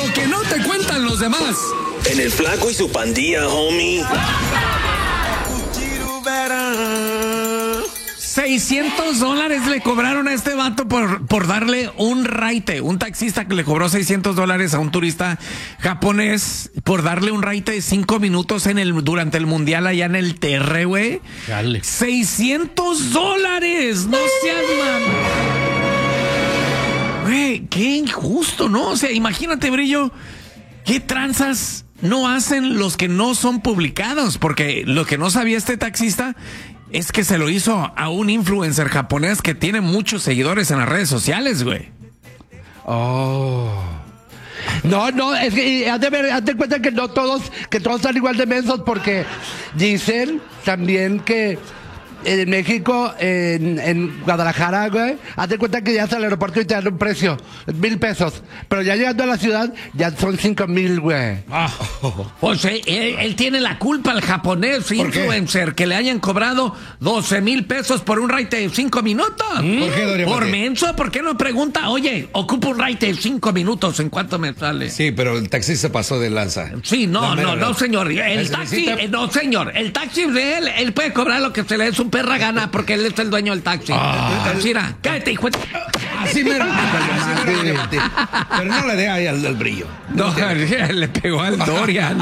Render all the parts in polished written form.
Lo que no te cuentan los demás. En el Flaco y su Pandilla, homie. $600 le cobraron a este vato por darle un raite. Un taxista que le cobró $600 a un turista japonés por darle un raite de 5 minutos durante el mundial allá en el Terre, güey. $600. No seas mamá. Güey, qué injusto, ¿no? O sea, imagínate, Brillo, qué tranzas no hacen los que no son publicados, porque lo que no sabía este taxista es que se lo hizo a un influencer japonés que tiene muchos seguidores en las redes sociales, güey. No, es que hazte cuenta que todos están igual de mensos, porque dicen también que en México, en Guadalajara, güey, hazte cuenta que ya hasta el aeropuerto y te dan un precio, $1,000. Pero ya llegando a la ciudad, ya son 5,000, güey. Pues él tiene la culpa, el japonés influencer, que le hayan cobrado $12,000 por un raite de 5 minutos. ¿Por qué, doña Por Mati? menso, ¿por qué no pregunta? Oye, ocupo un raite de 5 minutos, ¿en cuánto me sale? Sí, pero el taxista pasó de lanza. Sí, no, señor. El taxi, necesita- no, señor. El taxi de él puede cobrar lo que se le dé su perra gana, porque él es el dueño del taxi. Mira, cállate, hijo de... Así mero, doña Mati. Pero no le dé ahí al Brillo. No, le pegó al Dorian.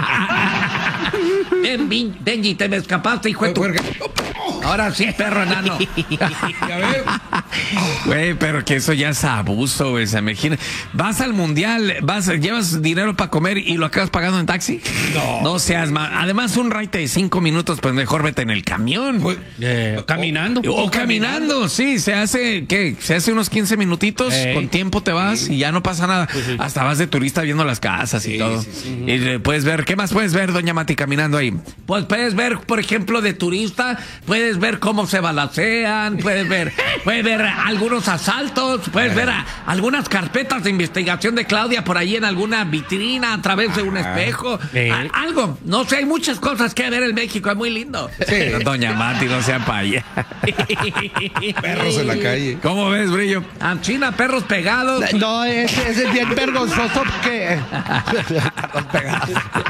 Benji, te me escapaste, hijo de tu... Ahora sí, perro enano. A ver. Güey, pero que eso ya es abuso, güey. Se imagina. Vas al mundial, llevas dinero para comer y lo acabas pagando en taxi. No seas mal. Además, un raite de 5 minutos, pues mejor vete en el camión. Caminando. O caminando, sí, se hace unos 15 minutitos, con tiempo te vas y ya no pasa nada. Hasta vas de turista viendo las casas y todo. Y puedes ver, ¿qué más puedes ver, doña Mati, caminando ahí? Pues puedes ver, por ejemplo, de turista, puedes ver cómo se balacean, puedes ver algunos asaltos, puedes ver algunas carpetas de investigación de Claudia por ahí en alguna vitrina a través de un espejo. Algo, no sé, hay muchas cosas que ver en México, es muy lindo. Sí. Doña Mati, no sea paya. Perros en la calle. ¿Cómo ves, Brillo? China, perros pegados. No, ese es bien vergonzoso que... Perros pegados.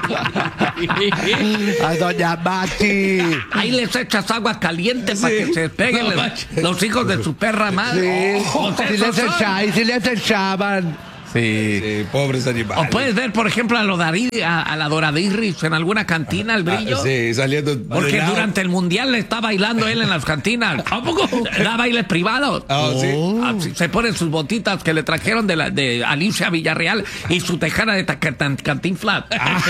Ay, doña Mati. Ahí les echas agua caliente para que se peguen los hijos de su perra madre. Sí, sí les echaban. Sí. Pobres animales. O puedes ver, por ejemplo, a la Doradirris en alguna cantina, el Brillo. Sí, saliendo. Porque de lado. durante el mundial le está bailando él en las cantinas. ¿A poco? Da bailes privados. Sí. Se ponen sus botitas que le trajeron de Alicia Villarreal y su tejana de Cantinflas.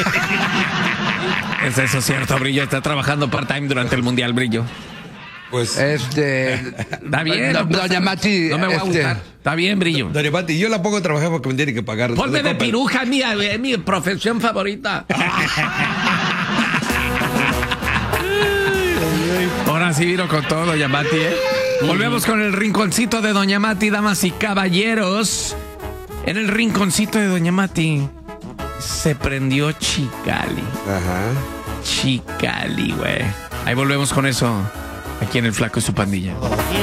¿Es eso cierto, Brillo? Está trabajando part-time durante el mundial, Brillo. Pues. Está bien. Doña Mati. No me va a gustar. Está bien, Brillo. Doña Mati, yo la pongo a trabajar porque me tiene que pagar. Ponme de piruja, es mi profesión favorita. Ahora sí vino con todo, doña Mati, Volvemos con el rinconcito de doña Mati, damas y caballeros. En el rinconcito de doña Mati se prendió Chicali. Ajá. Chicali, güey. Ahí volvemos con eso. Aquí en El Flaco y su Pandilla.